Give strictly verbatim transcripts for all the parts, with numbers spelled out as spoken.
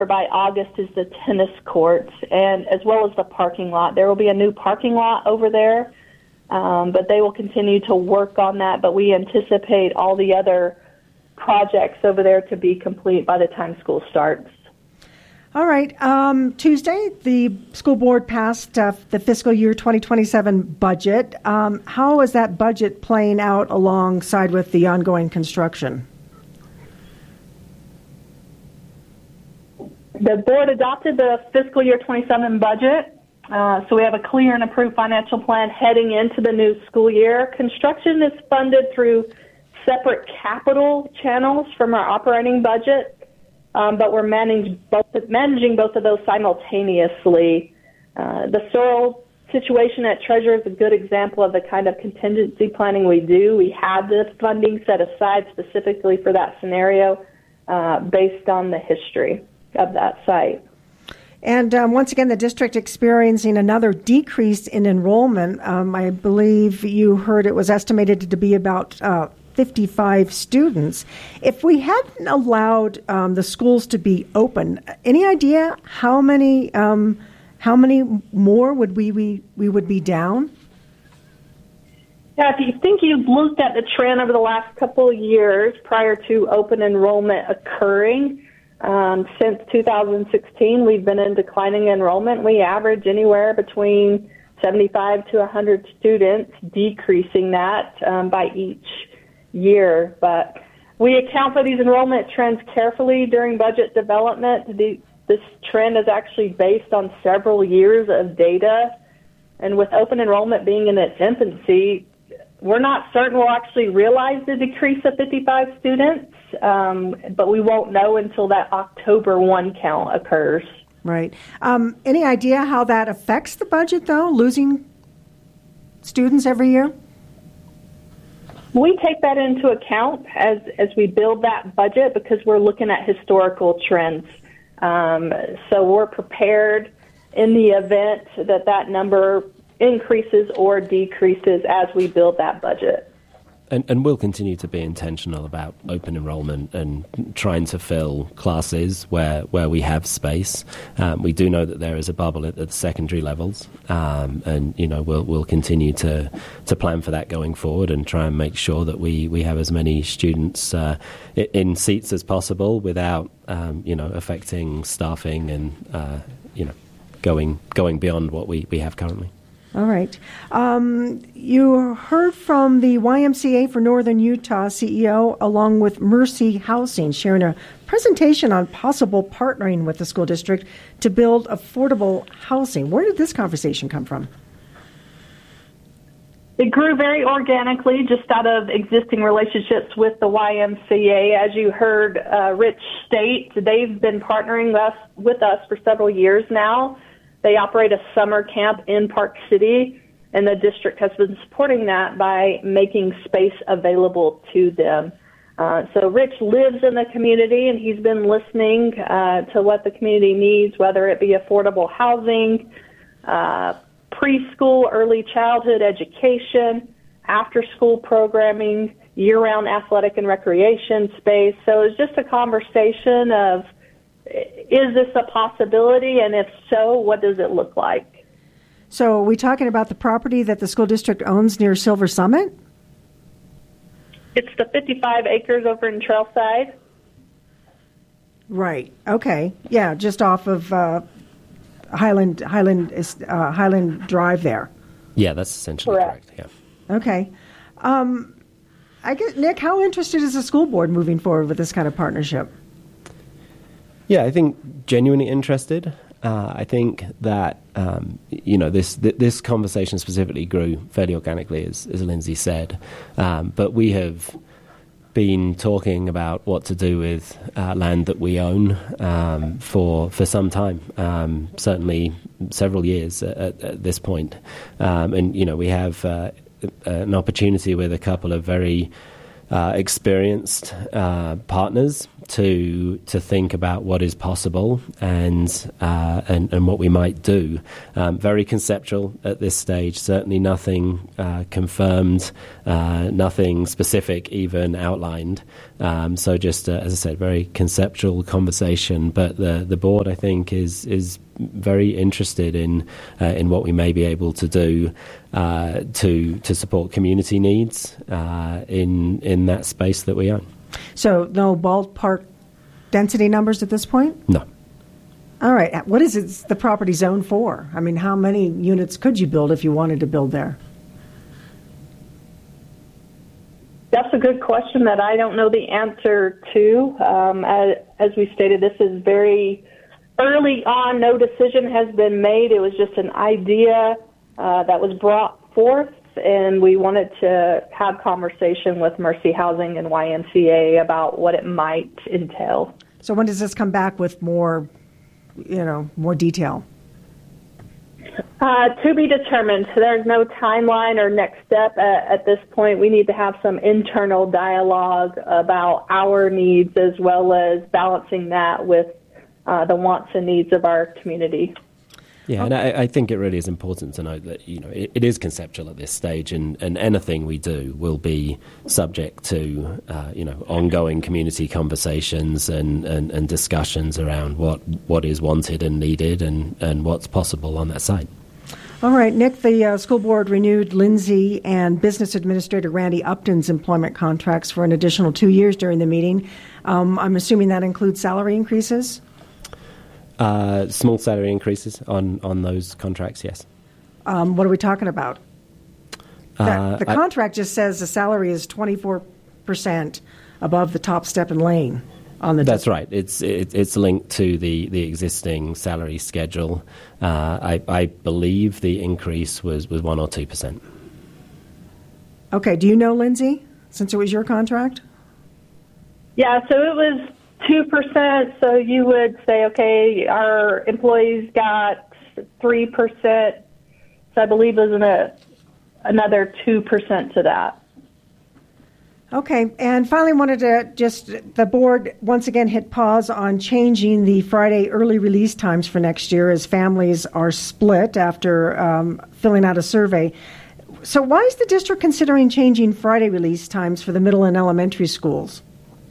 by August is the tennis courts, and as well as the parking lot. There will be a new parking lot over there, um, but they will continue to work on that. But we anticipate all the other projects over there to be complete by the time school starts. All right. Um, Tuesday, the school board passed uh, the fiscal year twenty twenty-seven budget. Um, how is that budget playing out alongside with the ongoing construction? The board adopted the fiscal year twenty-seven budget, uh, so we have a clear and approved financial plan heading into the new school year. Construction is funded through separate capital channels from our operating budget. Um, but we're manage both, managing both of those simultaneously. Uh, the soil situation at Treasure is a good example of the kind of contingency planning we do. We have the funding set aside specifically for that scenario uh, based on the history of that site. And um, once again, the district experiencing another decrease in enrollment. Um, I believe you heard it was estimated to be about uh, fifty-five students. If we hadn't allowed um, the schools to be open, any idea how many um, how many more would we, we we would be down? Yeah, if you think you've looked at the trend over the last couple of years prior to open enrollment occurring, um, since two thousand sixteen, we've been in declining enrollment. We average anywhere between seventy-five to one hundred students, decreasing that um, by each year. But we account for these enrollment trends carefully during budget development. The, this trend is actually based on several years of data, and with open enrollment being in its infancy, we're not certain we'll actually realize the decrease of fifty-five students, um, but we won't know until that October first count occurs. Right. Um, any idea how that affects the budget, though, losing students every year? We take that into account as, as we build that budget because we're looking at historical trends. Um, so we're prepared in the event that that number increases or decreases as we build that budget. And, and we'll continue to be intentional about open enrollment and trying to fill classes where, where we have space. Um, we do know that there is a bubble at, at the secondary levels, um, and you know we'll we'll continue to, to plan for that going forward and try and make sure that we, we have as many students uh, in seats as possible without um, you know affecting staffing and uh, you know going going beyond what we, we have currently. All right. Um, you heard from the Y M C A for Northern Utah C E O along with Mercy Housing sharing a presentation on possible partnering with the school district to build affordable housing. Where did this conversation come from? It grew very organically just out of existing relationships with the Y M C A. As you heard uh, Rich state, they've been partnering us, with us for several years now. They operate a summer camp in Park City, and the district has been supporting that by making space available to them. Uh, so Rich lives in the community, and he's been listening uh, to what the community needs, whether it be affordable housing, uh, preschool, early childhood education, after-school programming, year-round athletic and recreation space. So it's just a conversation of, is this a possibility, and if so, what does it look like? So are we talking about the property that the school district owns near Silver Summit? It's the fifty-five acres over in Trailside. Right. Okay. Yeah, just off of uh, Highland Highland uh, Highland Drive there. Yeah, that's essentially correct. correct yeah. Okay. Um, I guess, Nick, how interested is the school board moving forward with this kind of partnership? Yeah, I think genuinely interested. Uh, I think that um, you know this th- this conversation specifically grew fairly organically, as, as Lindsay said. Um, but we have been talking about what to do with uh, land that we own um, for for some time, um, certainly several years at, at this point. Um, and you know we have uh, an opportunity with a couple of very Uh, experienced uh, partners to to think about what is possible and uh, and, and what we might do. Um, very conceptual at this stage. Certainly nothing uh, confirmed, uh, nothing specific even outlined. Um, so just uh, as I said, very conceptual conversation. But the the board, I think, is is very interested in uh, in what we may be able to do uh, to to support community needs uh, in in that space that we own. So no ballpark density numbers at this point? No. All right. What is it, the property zoned for? I mean, how many units could you build if you wanted to build there? That's a good question that I don't know the answer to. Um, as, as we stated, this is very early on. No decision has been made. It was just an idea uh, that was brought forth, and we wanted to have conversation with Mercy Housing and Y M C A about what it might entail. So when does this come back with more, you know, more detail? Uh, to be determined. There's no timeline or next step at, at this point. We need to have some internal dialogue about our needs as well as balancing that with uh, the wants and needs of our community. Yeah, and I, I think it really is important to note that, you know, it, it is conceptual at this stage, and, and anything we do will be subject to, uh, you know, ongoing community conversations and, and, and discussions around what, what is wanted and needed and, and what's possible on that site. All right, Nick, the uh, school board renewed Lindsay and Business Administrator Randy Upton's employment contracts for an additional two years during the meeting. Um, I'm assuming that includes salary increases? Uh, small salary increases on, on those contracts, yes. Um, what are we talking about? Uh, that, the contract I, just says the salary is twenty-four percent above the top step and lane on the. That's right. It's it, it's linked to the, the existing salary schedule. Uh, I, I believe the increase was, was one or two percent. Okay. Do you know, Lindsay, since it was your contract? Yeah. So it was two percent, so you would say, okay, our employees got three percent, so I believe there's an, another two percent to that. Okay, and finally wanted to just, the board once again hit pause on changing the Friday early release times for next year as families are split after um, filling out a survey. So why is the district considering changing Friday release times for the middle and elementary schools?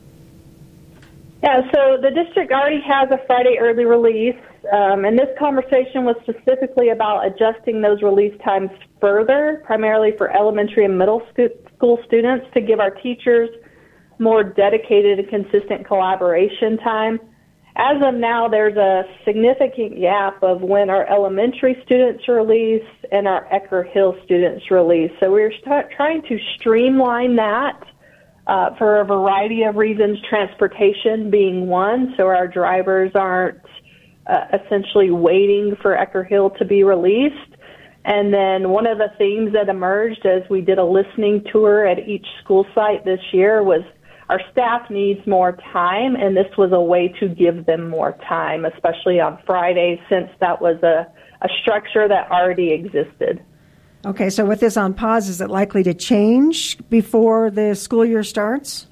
Yeah, so the district already has a Friday early release, um, and this conversation was specifically about adjusting those release times further, primarily for elementary and middle school students, to give our teachers more dedicated and consistent collaboration time. As of now, there's a significant gap of when our elementary students release and our Ecker Hill students release. So we're start trying to streamline that. Uh, for a variety of reasons, transportation being one, so our drivers aren't uh, essentially waiting for Ecker Hill to be released. And then one of the themes that emerged as we did a listening tour at each school site this year was our staff needs more time, and this was a way to give them more time, especially on Fridays, since that was a, a structure that already existed. Okay, so with this on pause, is it likely to change before the school year starts?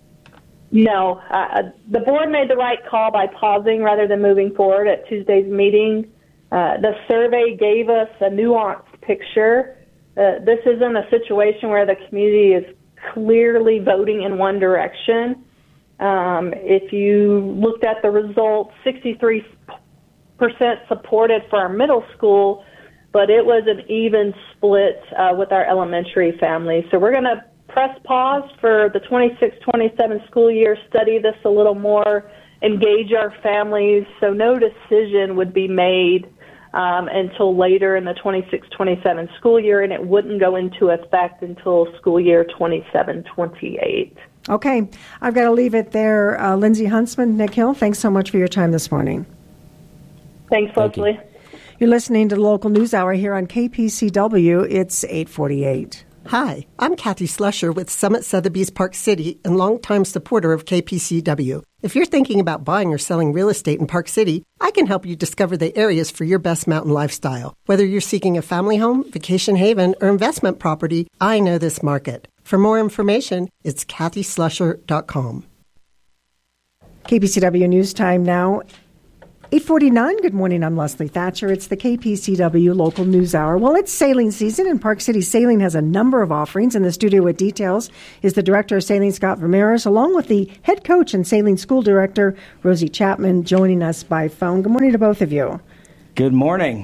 No. Uh, the board made the right call by pausing rather than moving forward at Tuesday's meeting. Uh, the survey gave us a nuanced picture. Uh, this isn't a situation where the community is clearly voting in one direction. Um, if you looked at the results, sixty-three percent supported for our middle school, but it was an even split uh, with our elementary families. So we're going to press pause for the twenty-six twenty-seven school year, study this a little more, engage our families, so no decision would be made um, until later in the twenty-six twenty-seven school year, and it wouldn't go into effect until school year twenty-seven twenty-eight. Okay, I've got to leave it there. Uh, Lindsay Huntsman, Nick Hill, thanks so much for your time this morning. Thanks, Thank Leslie. you. You're listening to the Local News Hour here on K P C W. It's eight forty-eight. Hi, I'm Kathy Slusher with Summit Sotheby's Park City and longtime supporter of K P C W. If you're thinking about buying or selling real estate in Park City, I can help you discover the areas for your best mountain lifestyle. Whether you're seeking a family home, vacation haven, or investment property, I know this market. For more information, it's kathy slusher dot com. K P C W News Time now. eight forty-nine, good morning, I'm Leslie Thatcher. It's the K P C W Local News Hour. Well, it's sailing season, and Park City Sailing has a number of offerings. In the studio with details is the Director of Sailing, Scott Ramirez, along with the Head Coach and Sailing School Director, Rosie Chapman, joining us by phone. Good morning to both of you. Good morning.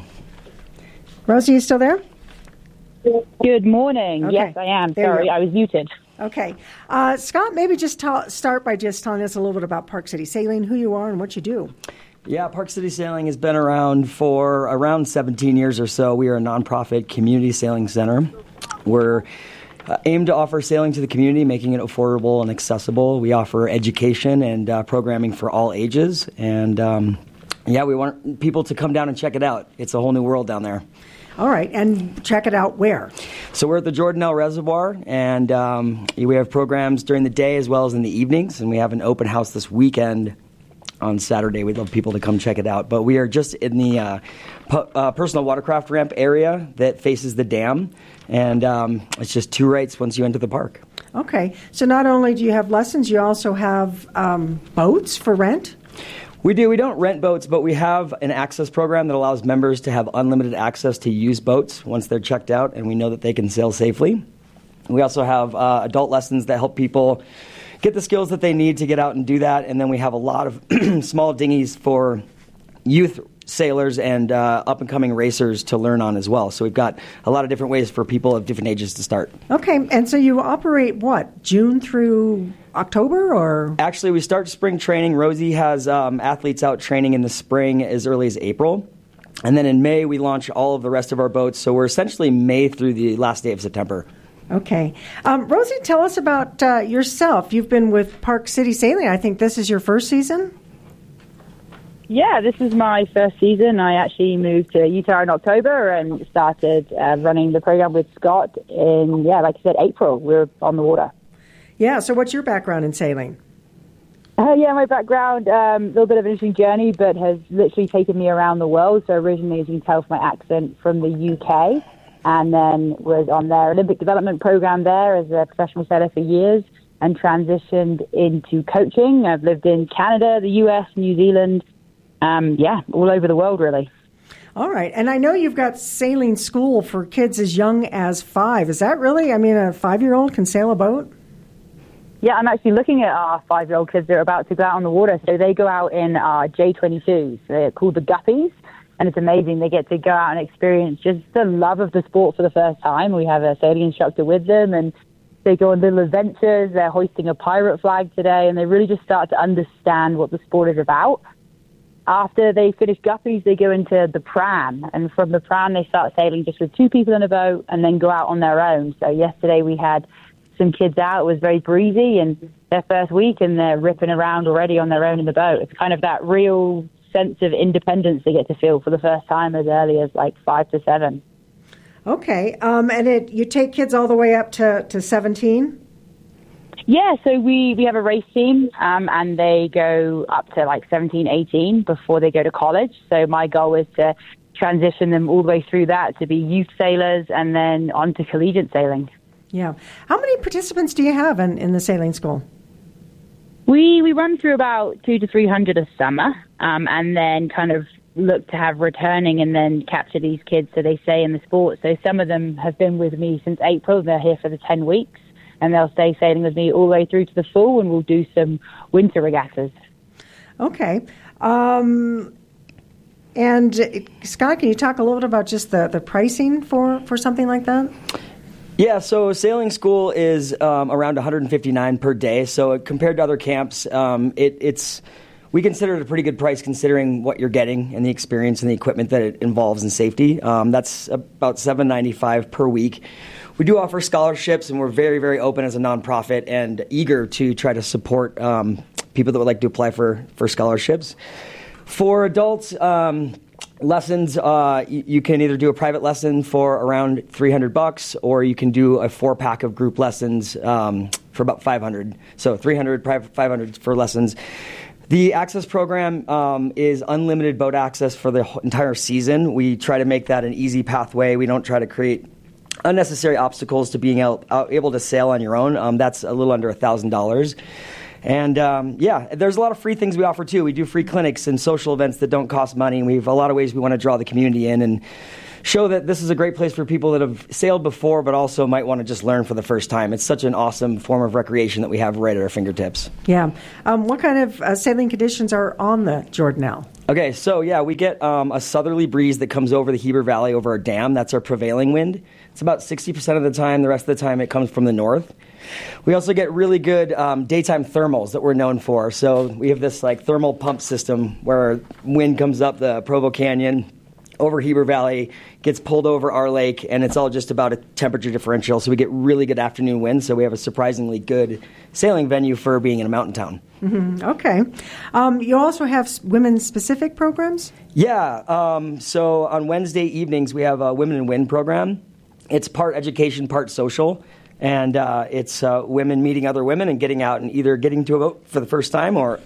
Rosie, you still there? Good morning. Okay. Yes, I am. There Sorry, I was muted. Okay. Uh, Scott, maybe just ta- start by just telling us a little bit about Park City Sailing, who you are and what you do. Yeah, Park City Sailing has been around for around seventeen years or so. We are a nonprofit community sailing center. We're uh, aimed to offer sailing to the community, making it affordable and accessible. We offer education and uh, programming for all ages. And, um, yeah, we want people to come down and check it out. It's a whole new world down there. All right, and check it out where? So we're at the Jordanelle Reservoir, and um, we have programs during the day as well as in the evenings, and we have an open house this weekend on Saturday. We'd love people to come check it out. But we are just in the uh, pu- uh, personal watercraft ramp area that faces the dam, and um, it's just two rights once you enter the park. Okay, so not only do you have lessons, you also have um, boats for rent? We do. We don't rent boats, but we have an access program that allows members to have unlimited access to use boats once they're checked out, and we know that they can sail safely. We also have uh, adult lessons that help people get the skills that they need to get out and do that, and then we have a lot of small dinghies for youth sailors and uh, up-and-coming racers to learn on as well. So we've got a lot of different ways for people of different ages to start. Okay, and so you operate, what, June through October, or? Actually, we start spring training. Rosie has um, athletes out training in the spring as early as April. And then in May, we launch all of the rest of our boats. So we're essentially May through the last day of September. Okay. Um, Rosie, tell us about uh, yourself. You've been with Park City Sailing. I think this is your first season? Yeah, this is my first season. I actually moved to Utah in October and started uh, running the program with Scott in, yeah, like I said, April. We were on the water. Yeah, so what's your background in sailing? Uh, yeah, my background, um, a little bit of an interesting journey, but has literally taken me around the world. So originally, as you can tell from my accent, from the U K, and then was on their Olympic development program there as a professional sailor for years and transitioned into coaching. I've lived in Canada, the U S, New Zealand, um, yeah, all over the world, really. All right. And I know you've got sailing school for kids as young as five. Is that really, I mean, a five-year-old can sail a boat? Yeah, I'm actually looking at our five-year-old kids that are about to go out on the water. So they go out in our J twenty-twos. They're called the Guppies. And it's amazing. They get to go out and experience just the love of the sport for the first time. We have a sailing instructor with them, and they go on little adventures. They're hoisting a pirate flag today, and they really just start to understand what the sport is about. After they finish Guppies, they go into the Pram. And from the Pram, they start sailing just with two people in a boat and then go out on their own. So yesterday we had some kids out. It was very breezy, and their first week, and they're ripping around already on their own in the boat. It's kind of that real sense of independence they get to feel for the first time as early as like five to seven. Okay, um, and it, you take kids all the way up to, to seventeen? Yeah, so we, we have a race team, um, and they go up to like seventeen, eighteen before they go to college. So my goal is to transition them all the way through that to be youth sailors and then on to collegiate sailing. Yeah. How many participants do you have in, in the sailing school? We we run through about two to three hundred a summer, um, and then kind of look to have returning and then capture these kids so they stay in the sport. So some of them have been with me since April. They're here for the ten weeks, and they'll stay sailing with me all the way through to the fall, and we'll do some winter regattas. Okay. Um, and uh, Scott, can you talk a little bit about just the, the pricing for, for something like that? Yeah, so sailing school is um, around one hundred fifty-nine dollars per day. So compared to other camps, um, it, it's we consider it a pretty good price considering what you're getting and the experience and the equipment that it involves in safety. Um, that's about seven dollars and ninety-five cents per week. We do offer scholarships, and we're very, very open as a nonprofit and eager to try to support um, people that would like to apply for, for scholarships. For adults, um, lessons, uh, you, you can either do a private lesson for around three hundred bucks, or you can do a four pack of group lessons um, for about five hundred. So three hundred, five hundred for lessons. The access program um, is unlimited boat access for the entire season. We try to make that an easy pathway. We don't try to create unnecessary obstacles to being able, able to sail on your own. Um, that's a little under one thousand dollars. And um, yeah, there's a lot of free things we offer too. We do free clinics and social events that don't cost money. We have a lot of ways we want to draw the community in and show that this is a great place for people that have sailed before but also might want to just learn for the first time. It's such an awesome form of recreation that we have right at our fingertips. Yeah. Um, what kind of uh, sailing conditions are on the Jordanelle? Okay, so yeah, we get um, a southerly breeze that comes over the Heber Valley over our dam. That's our prevailing wind. It's about sixty percent of the time. The rest of the time it comes from the north. We also get really good um, daytime thermals that we're known for. So we have this like thermal pump system where wind comes up the Provo Canyon over Heber Valley, gets pulled over our lake, and it's all just about a temperature differential. So we get really good afternoon winds. So we have a surprisingly good sailing venue for being in a mountain town. Mm-hmm. Okay. Um, you also have women-specific programs? Yeah. Um, so on Wednesday evenings, we have a Women in Wind program. It's part education, part social. And uh, it's uh, women meeting other women and getting out and either getting to a boat for the first time or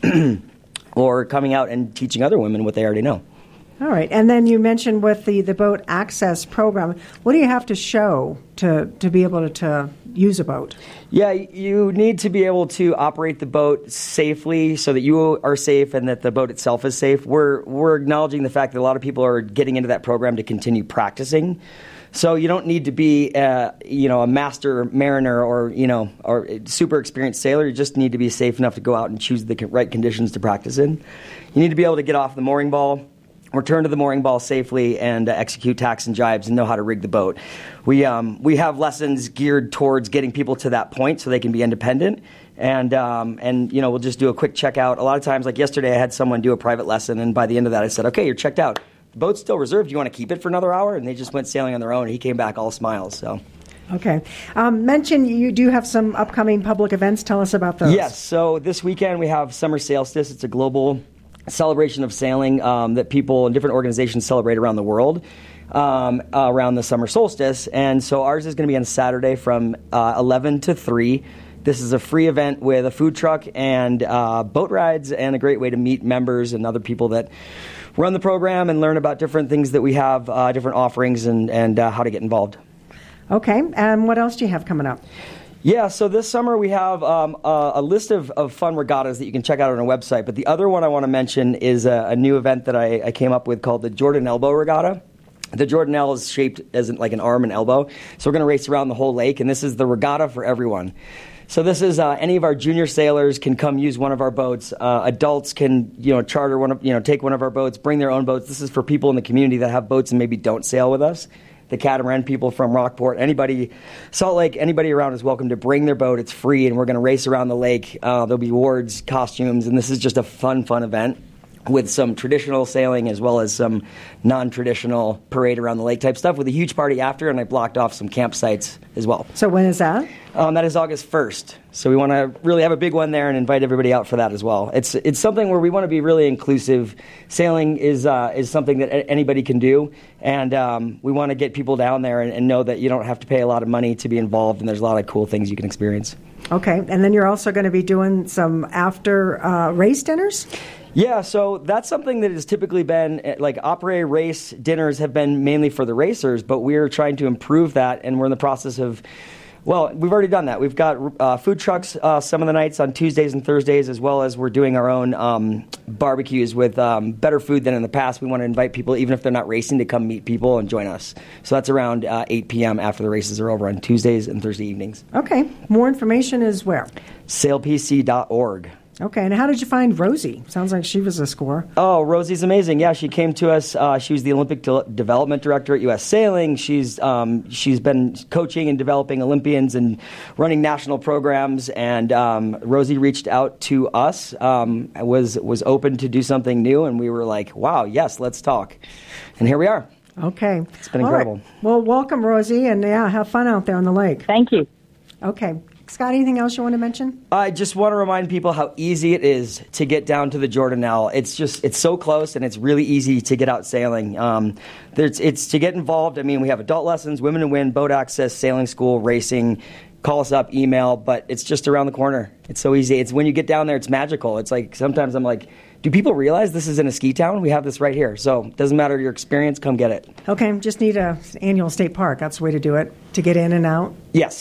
or coming out and teaching other women what they already know. All right. And then you mentioned with the, the boat access program, what do you have to show to, to be able to, to use a boat? Yeah, you need to be able to operate the boat safely so that you are safe and that the boat itself is safe. We're we're acknowledging the fact that a lot of people are getting into that program to continue practicing. So you don't need to be, uh, you know, a master mariner or, you know, or a super experienced sailor. You just need to be safe enough to go out and choose the right conditions to practice in. You need to be able to get off the mooring ball, return to the mooring ball safely, and uh, execute tacks and jibes and know how to rig the boat. We um, we have lessons geared towards getting people to that point so they can be independent. And, um, and you know, we'll just do a quick checkout. A lot of times, like yesterday, I had someone do a private lesson, and by the end of that, I said, okay, you're checked out. The boat's still reserved. Do you want to keep it for another hour? And they just went sailing on their own, and he came back all smiles. So, okay. Um, mention you do have some upcoming public events. Tell us about those. Yes. So this weekend we have Summer Sailstice. It's a global celebration of sailing um, that people in different organizations celebrate around the world um, uh, around the summer solstice. And so ours is going to be on Saturday from uh, eleven to three. This is a free event with a food truck and uh, boat rides, and a great way to meet members and other people that run the program and learn about different things that we have, uh, different offerings, and, and uh, how to get involved. Okay. And what else do you have coming up? Yeah, so this summer we have um, a, a list of, of fun regattas that you can check out on our website. But the other one I want to mention is a, a new event that I, I came up with called the Jordan Elbow Regatta. The Jordanelle is shaped as like an arm and elbow. So we're going to race around the whole lake, and this is the regatta for everyone. So this is uh, any of our junior sailors can come use one of our boats. Uh, adults can, you know, charter one of, you know, take one of our boats, bring their own boats. This is for people in the community that have boats and maybe don't sail with us. The catamaran people from Rockport, anybody, Salt Lake, anybody around is welcome to bring their boat. It's free, and we're going to race around the lake. Uh, there'll be awards, costumes, and this is just a fun, fun event with some traditional sailing as well as some non-traditional parade around the lake type stuff with a huge party after, and I blocked off some campsites as well. So when is that? Um, that is August first. So we want to really have a big one there and invite everybody out for that as well. It's it's something where we want to be really inclusive. Sailing is uh, is something that a- anybody can do, and um, we want to get people down there and, and know that you don't have to pay a lot of money to be involved, and there's a lot of cool things you can experience. Okay, and then you're also going to be doing some after uh, race dinners? Yeah, so that's something that has typically been, like, après race dinners have been mainly for the racers, but we're trying to improve that, and we're in the process of, well, we've already done that. We've got uh, food trucks uh, some of the nights on Tuesdays and Thursdays, as well as we're doing our own um, barbecues with um, better food than in the past. We want to invite people, even if they're not racing, to come meet people and join us. So that's around uh, eight p.m. after the races are over on Tuesdays and Thursday evenings. Okay. More information is where? sail p c dot org. Okay, and how did you find Rosie? Sounds like she was a score. Oh, Rosie's amazing. Yeah, she came to us. Uh, she was the Olympic de- development director at U S Sailing. She's um, she's been coaching and developing Olympians and running national programs. And um, Rosie reached out to us, um, was was open to do something new, and we were like, "Wow, yes, let's talk." And here we are. Okay, it's been incredible. Right. Well, welcome, Rosie, and yeah, have fun out there on the lake. Thank you. Okay. Scott, anything else you want to mention? I just want to remind people how easy it is to get down to the Jordanelle. It's just, it's so close, and it's really easy to get out sailing. Um, there's, it's to get involved. I mean, we have adult lessons, Women in Wind, boat access, sailing school, racing. Call us up, email, but it's just around the corner. It's so easy. It's when you get down there, it's magical. It's like, sometimes I'm like, do people realize this is in a ski town? We have this right here. So it doesn't matter your experience, come get it. Okay, just need a annual state park. That's the way to do it, to get in and out. Yes. Yeah.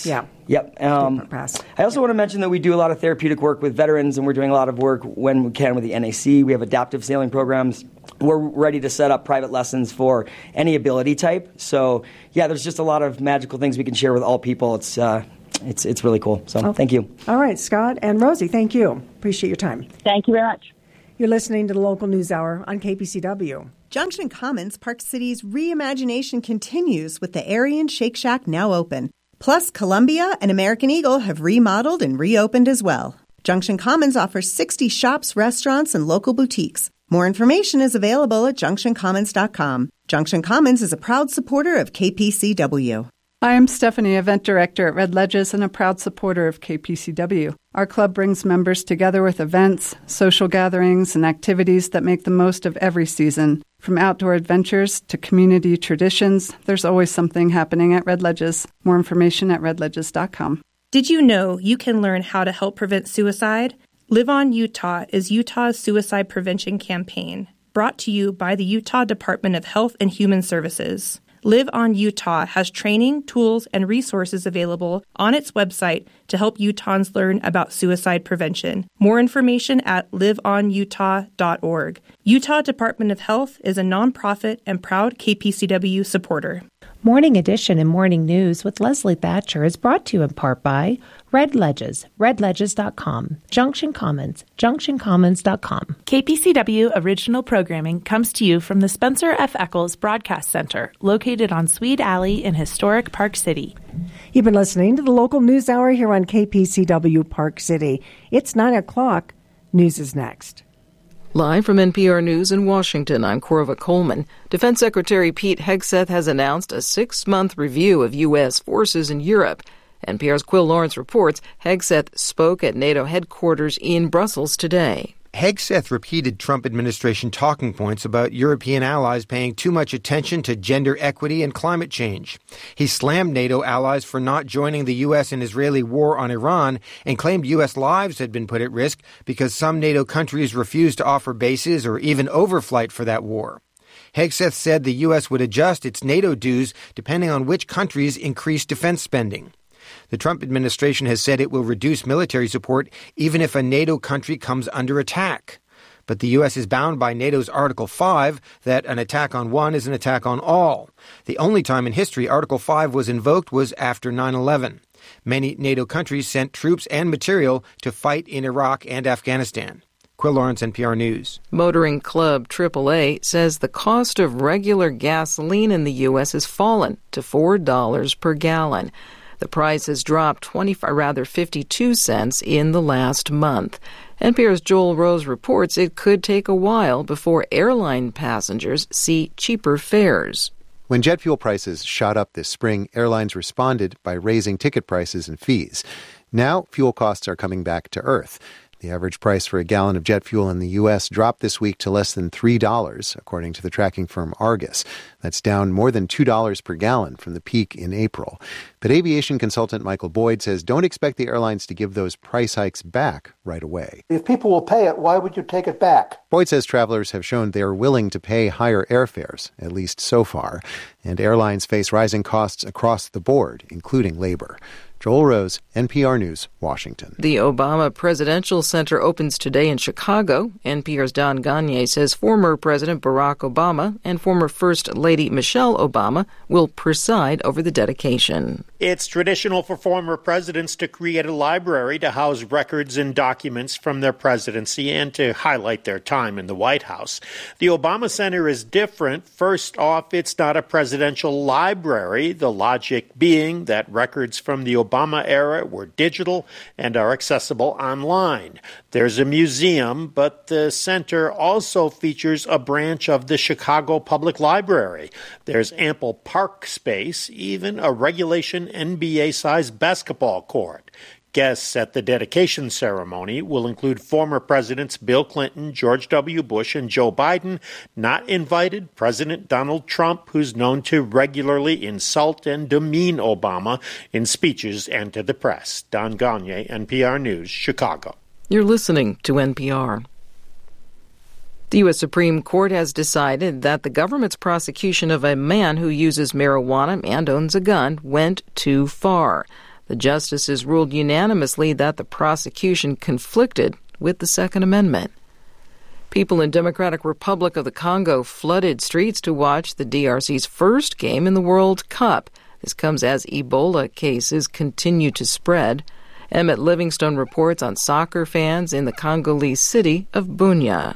Yep. Um, I also want to mention that we do a lot of therapeutic work with veterans, and we're doing a lot of work when we can with the N A C. We have adaptive sailing programs. We're ready to set up private lessons for any ability type. So, yeah, there's just a lot of magical things we can share with all people. It's uh, it's it's really cool. So, oh. Thank you. All right, Scott and Rosie, thank you. Appreciate your time. Thank you very much. You're listening to the Local News Hour on K P C W. Junction Commons, Park City's reimagination continues with the Aryan Shake Shack now open. Plus, Columbia and American Eagle have remodeled and reopened as well. Junction Commons offers sixty shops, restaurants, and local boutiques. More information is available at junction commons dot com. Junction Commons is a proud supporter of K P C W. Hi, I'm Stephanie, Event Director at Red Ledges and a proud supporter of K P C W. Our club brings members together with events, social gatherings, and activities that make the most of every season. From outdoor adventures to community traditions, there's always something happening at Red Ledges. More information at red ledges dot com. Did you know you can learn how to help prevent suicide? Live On Utah is Utah's suicide prevention campaign, brought to you by the Utah Department of Health and Human Services. Live On Utah has training, tools, and resources available on its website to help Utahns learn about suicide prevention. More information at live on utah dot org. Utah Department of Health is a nonprofit and proud K P C W supporter. Morning Edition and Morning News with Leslie Thatcher is brought to you in part by Red Ledges, red ledges dot com, Junction Commons, junction commons dot com. K P C W original programming comes to you from the Spencer F. Eccles Broadcast Center, located on Swede Alley in historic Park City. You've been listening to the Local News Hour here on K P C W Park City. It's nine o'clock. News is next. Live from N P R News in Washington, I'm Corva Coleman. Defense Secretary Pete Hegseth has announced a six-month review of U S forces in Europe. N P R's Quill Lawrence reports Hegseth spoke at NATO headquarters in Brussels today. Hegseth repeated Trump administration talking points about European allies paying too much attention to gender equity and climate change. He slammed NATO allies for not joining the U S and Israeli war on Iran and claimed U S lives had been put at risk because some NATO countries refused to offer bases or even overflight for that war. Hegseth said the U S would adjust its NATO dues depending on which countries increase defense spending. The Trump administration has said it will reduce military support even if a NATO country comes under attack. But the U S is bound by NATO's Article five that an attack on one is an attack on all. The only time in history Article five was invoked was after nine eleven. Many NATO countries sent troops and material to fight in Iraq and Afghanistan. Quill Lawrence, N P R News. Motoring Club triple A says the cost of regular gasoline in the U S has fallen to four dollars per gallon. The price has dropped twenty, or rather fifty-two cents in the last month. N P R's Joel Rose reports it could take a while before airline passengers see cheaper fares. When jet fuel prices shot up this spring, airlines responded by raising ticket prices and fees. Now, fuel costs are coming back to earth. The average price for a gallon of jet fuel in the U S dropped this week to less than three dollars, according to the tracking firm Argus. That's down more than two dollars per gallon from the peak in April. But aviation consultant Michael Boyd says don't expect the airlines to give those price hikes back right away. If people will pay it, why would you take it back? Boyd says travelers have shown they are willing to pay higher airfares, at least so far. And airlines face rising costs across the board, including labor. Joel Rose, N P R News, Washington. The Obama Presidential Center opens today in Chicago. N P R's Don Gagne says former President Barack Obama and former First Lady Michelle Obama will preside over the dedication. It's traditional for former presidents to create a library to house records and documents from their presidency and to highlight their time in the White House. The Obama Center is different. First off, it's not a presidential library, the logic being that records from the Obama era were digital and are accessible online. There's a museum, but the center also features a branch of the Chicago Public Library. There's ample park space, even a regulation N B A-sized basketball court. Guests at the dedication ceremony will include former presidents Bill Clinton, George W. Bush, and Joe Biden. Not invited, President Donald Trump, who's known to regularly insult and demean Obama in speeches and to the press. Don Gagne, N P R News, Chicago. You're listening to N P R. The U S Supreme Court has decided that the government's prosecution of a man who uses marijuana and owns a gun went too far. The justices ruled unanimously that the prosecution conflicted with the Second Amendment. People in Democratic Republic of the Congo flooded streets to watch the D R C's first game in the World Cup. This comes as Ebola cases continue to spread. Emmett Livingstone reports on soccer fans in the Congolese city of Bunia.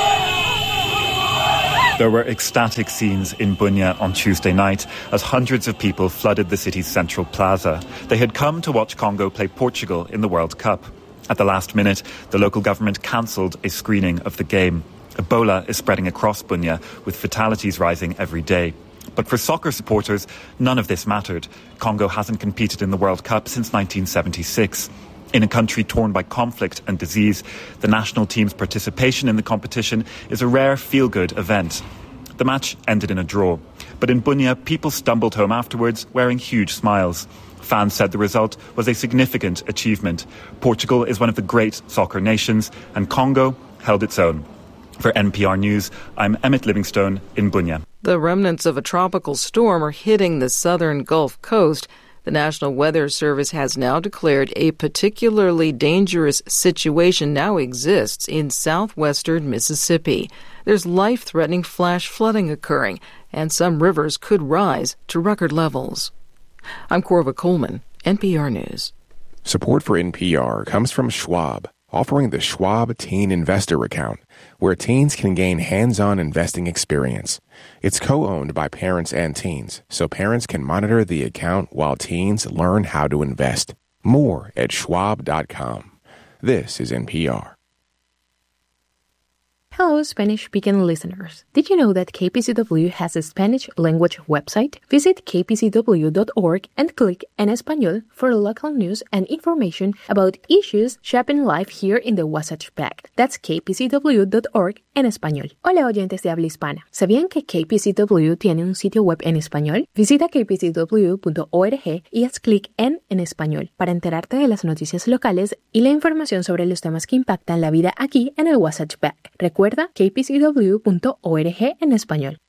There were ecstatic scenes in Bunia on Tuesday night as hundreds of people flooded the city's central plaza. They had come to watch Congo play Portugal in the World Cup. At the last minute, the local government cancelled a screening of the game. Ebola is spreading across Bunia, with fatalities rising every day. But for soccer supporters, none of this mattered. Congo hasn't competed in the World Cup since nineteen seventy-six. In a country torn by conflict and disease, the national team's participation in the competition is a rare feel-good event. The match ended in a draw, but in Bunia, people stumbled home afterwards wearing huge smiles. Fans said the result was a significant achievement. Portugal is one of the great soccer nations, and Congo held its own. For N P R News, I'm Emmett Livingstone in Bunia. The remnants of a tropical storm are hitting the southern Gulf Coast. The National Weather Service has now declared a particularly dangerous situation now exists in southwestern Mississippi. There's life-threatening flash flooding occurring, and some rivers could rise to record levels. I'm Corva Coleman, N P R News. Support for N P R comes from Schwab, offering the Schwab Teen Investor Account, where teens can gain hands-on investing experience. It's co-owned by parents and teens, so parents can monitor the account while teens learn how to invest. More at schwab dot com. This is N P R. Hello, Spanish-speaking listeners. Did you know that K P C W has a Spanish language website? Visit k p c w dot org and click En Español for local news and information about issues shaping life here in the Wasatch Back. That's k p c w dot org en español. Hola, oyentes de habla hispana. ¿Sabían que K P C W tiene un sitio web en español? Visita k p c w punto org y haz clic en En Español para enterarte de las noticias locales y la información sobre los temas que impactan la vida aquí en el Wasatch Back. Recuerda k p c w punto org en español.